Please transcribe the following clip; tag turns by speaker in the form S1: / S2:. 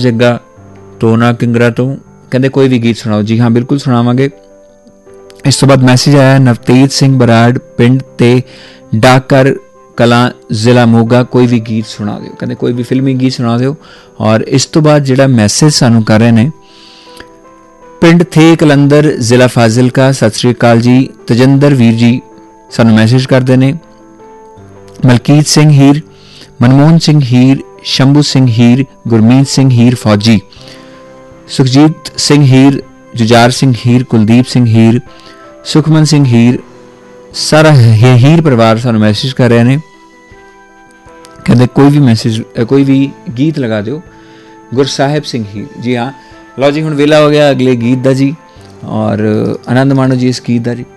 S1: जग्गा टोना किंगरा तो कहते कोई भी गीत सुनाओ। जी हाँ बिल्कुल सुनावांगे। इस तो बाद मैसेज आया नवतेज सिंह बराड़ पिंड ते डाकर कलां जिला मोगा, कोई भी गीत सुना दो, कहते कोई भी फिल्मी गीत सुना दो। और इस तो बाद जिहड़ा मैसेज सानू कर रहे ने पिंड थे कलंदर जिला फाजिलका, सत श्री अकाल जी। तजिंदर वीर जी सानू मैसेज करते हैं। मलकीत सिंह हीर, मनमोहन सिंह हीर, शंभू सिंह हीर, गुरमीत सिंह हीर फौजी, सुखजीत सिंह हीर, जुजार सिंह हीर, कुलदीप सिंह हीर, सुखमन सिंह हीर, सारा हीर परिवार सानू मैसेज कर रहे हैं। कहते कोई भी मैसेज कोई भी गीत लगा दो। गुरसाहिब सिंह हीर, जी हाँ लो जी हुण वेला हो गया अगले गीत का जी, और आनंद माणो जी इस गीत का जी।